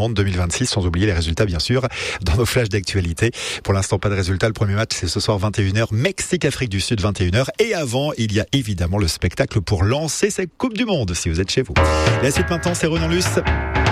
Monde 2026, sans oublier les résultats bien sûr dans nos flashs d'actualité. Pour l'instant, pas de résultat. Le premier match, c'est ce soir 21h, Mexique-Afrique du Sud 21h. Et avant, il y a évidemment le spectacle pour lancer cette Coupe du Monde si vous êtes chez vous. La suite maintenant, c'est Renan Luce.